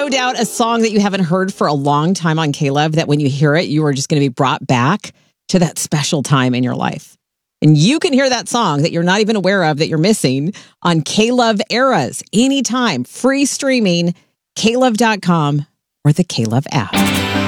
no doubt a song that you haven't heard for a long time on K-Love that when you hear it, you are just going to be brought back to that special time in your life. And you can hear that song that you're not even aware of that you're missing on K-Love Eras anytime. Free streaming, klove.com or the K-Love app.